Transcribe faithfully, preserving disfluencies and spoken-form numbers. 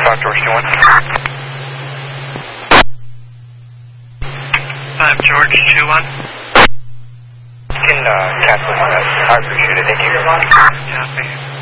five, George two one. five, George two one. You can uh, cancel that. I appreciate it. Thank you. Copy.